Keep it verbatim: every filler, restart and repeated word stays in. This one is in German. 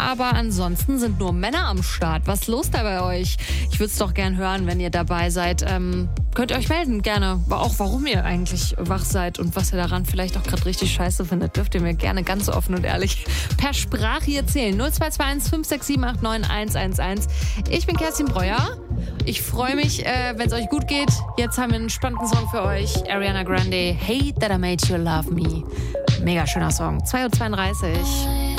aber ansonsten sind nur Männer am Start. Was ist los da bei euch? Ich würde es doch gern hören, wenn ihr dabei seid. Ähm, könnt ihr euch melden, gerne. Auch warum ihr eigentlich wach seid und was ihr daran vielleicht auch gerade richtig scheiße findet, dürft ihr mir gerne ganz offen und ehrlich per Sprache erzählen. null zwei zwei eins fünf sechs sieben acht neun eins eins eins. Ich bin Kerstin Breuer. Ich freue mich, äh, wenn es euch gut geht. Jetzt haben wir einen spannenden Song für euch. Ariana Grande, Hate That I Made You Love Me. Mega schöner Song. zwei Uhr zweiunddreißig.